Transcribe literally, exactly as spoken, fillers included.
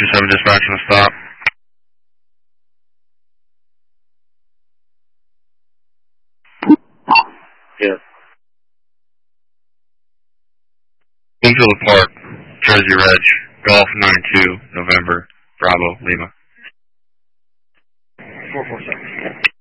two seven dispatch on the stop. Yes. Winfield Park, Jersey Reg, Golf nine two, November, Bravo, Lima. four four seven.